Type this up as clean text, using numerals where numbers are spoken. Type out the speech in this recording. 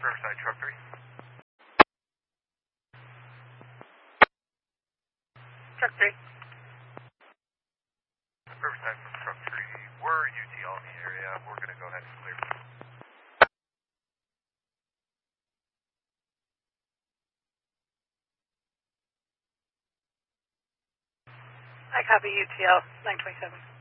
Riverside, truck 3. Truck 3. Riverside from truck 3. We're UTL in the area. We're going to go ahead and clear. I copy UTL 927.